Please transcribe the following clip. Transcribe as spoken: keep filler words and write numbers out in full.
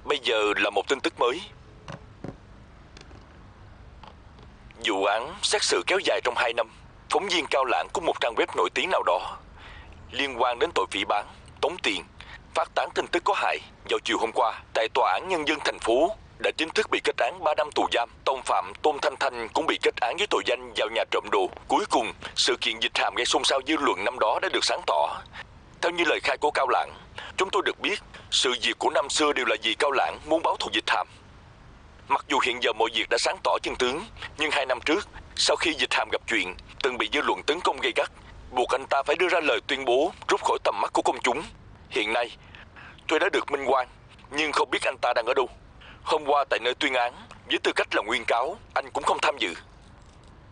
Bây giờ là một tin tức mới. Vụ án xét xử kéo dài trong hai năm. Phóng viên Cao Lãng của một trang web nổi tiếng nào đó liên quan đến tội phỉ báng, tống tiền, phát tán tin tức có hại. Vào chiều hôm qua, tại Tòa án Nhân dân thành phố đã chính thức bị kết án ba năm tù giam. Tông phạm Tôn Thanh Thanh cũng bị kết án với tội danh vào nhà trộm đồ. Cuối cùng, sự kiện Dịch Hàm gây xôn xao dư luận năm đó đã được sáng tỏ. Theo như lời khai của Cao Lãng, chúng tôi được biết sự việc của năm xưa đều là vì Cao Lãng muốn báo thù Dịch Hàm. Mặc dù hiện giờ mọi việc đã sáng tỏ chân tướng, nhưng hai năm trước, sau khi Dịch Hàm gặp chuyện, từng bị dư luận tấn công gay gắt, buộc anh ta phải đưa ra lời tuyên bố rút khỏi tầm mắt của công chúng. Hiện nay, tôi đã được minh oan, nhưng không biết anh ta đang ở đâu. Hôm qua tại nơi tuyên án, với tư cách là nguyên cáo, anh cũng không tham dự.